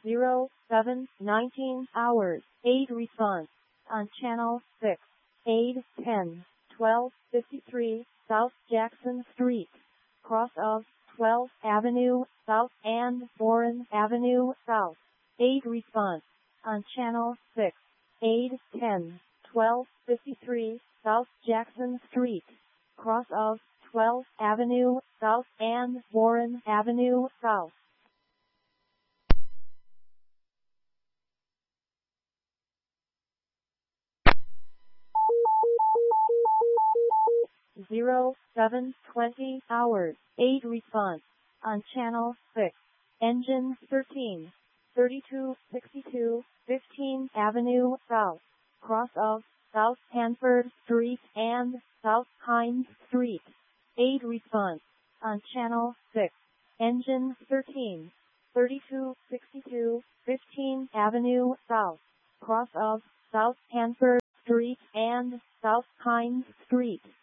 07:19 hours. Aid response on channel 6. Aid 10:12:53 South Jackson Street, cross of 12th Avenue South and Warren Avenue South. Aid response on channel 6. Aid 10:12:53 South Jackson Street, cross of 12th Avenue South and Warren Avenue South. Zero 7:20 hours. Aid response on channel 6. Engine 13, 3262 15th Avenue South, cross of South Hanford Street and South Hines Street. Aid response on channel 6. Engine 13, 3262 15th Avenue South, cross of South Hanford Street and South Hines Street.